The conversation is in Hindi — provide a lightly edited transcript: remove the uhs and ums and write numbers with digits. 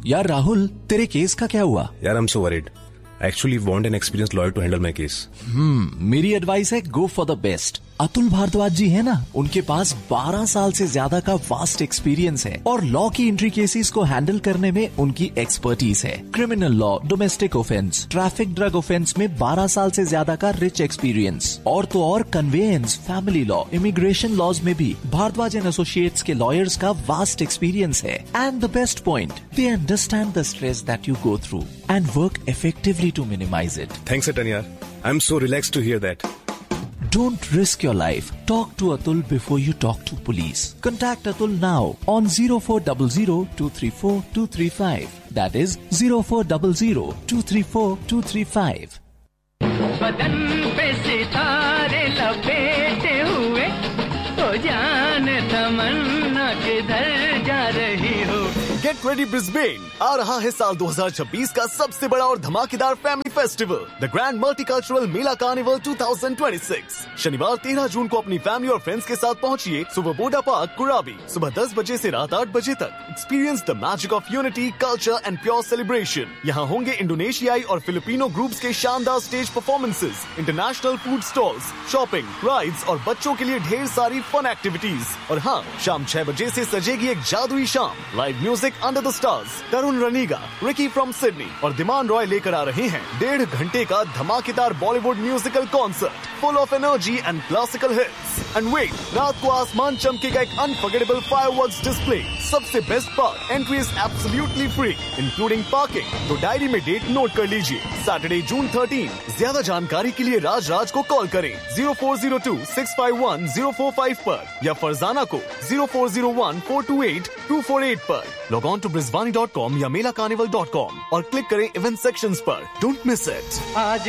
यार राहुल, तेरे केस का क्या हुआ? यार I am so worried. I actually want an experienced lawyer to handle my case. मेरी एडवाइस है go for the best. Atul Bhardwaj जी है ना, उनके पास 12 साल से ज्यादा का वास्ट एक्सपीरियंस है और लॉ की एंट्री केसेस को हैंडल करने में उनकी एक्सपर्टीज है. Criminal law, domestic offence, traffic, drug offence में 12 साल से ज्यादा का रिच एक्सपीरियंस. और तो और conveyance, family law, immigration laws में भी भारद्वाज एंड एसोसिएट्स के लॉयर्स का वास्ट एक्सपीरियंस है. And the best point, they understand the stress that you go through and work effectively to minimize it. Thanks, Atanya. I'm so relaxed to hear that. Don't risk your life. Talk to Atul before you talk to police. Contact Atul now on 0400-234-235. That is 0400-234-235. बदन पे सितारे लपेटे हुए, तो जान तमन्ना किधर जा रही हो. गेट रेडी ब्रिस्बेन, आ रहा है साल 2026 का सबसे बड़ा और धमाकेदार family festival, the grand multicultural Mela carnival 2026. शनिवार 13 जून को अपनी फैमिली और फ्रेंड्स के साथ पहुंचिए सुबह पार्क, कुराबी, सुबह 10 बजे से रात 8 बजे तक. Experience the magic of unity, culture and pure celebration. यहाँ होंगे इंडोनेशियाई और फिलिपिनो ग्रुप्स के शानदार stage performances, international food stalls, shopping, rides और बच्चों के लिए ढेर सारी फन एक्टिविटीज. और हाँ, शाम 6 बजे से सजेगी एक जादुई शाम. Live music under the stars. Tarun रनीगा, Ricky from Sydney और दिमान रॉय लेकर आ रहे हैं 1.5 घंटे का धमाकेदार Bollywood musical concert full of energy and classical hits. And wait, रात को आसमान चमकेगा एक अनफॉरगेटेबल फायरवर्क्स डिस्प्ले. सबसे best part, entry is absolutely free including parking. तो डायरी में डेट नोट कर लीजिए, सैटरडे June 13. ज्यादा जानकारी के लिए राज को कॉल करें 0402-651-045 पर या फरजाना को 0401-428-248 पर. लॉग ऑन टू brisbane.com या melacarnival.com और क्लिक करें इवेंट सेक्शंस पर. Don't miss it. आज